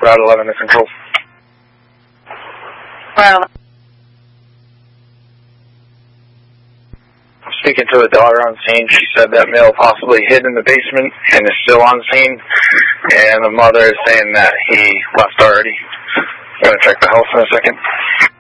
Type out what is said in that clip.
Route 11 to control. Route 11. Speaking to a daughter on scene, she said that male possibly hid in the basement and is still on scene, and the mother is saying that he left already. I'm going to check the house in a second.